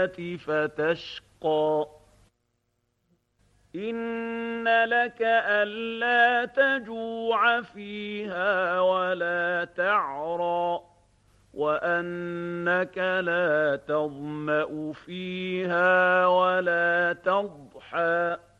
فتشقى إن لك ألا تجوع فيها ولا تعرى وأنك لا تظمأ فيها ولا تضحى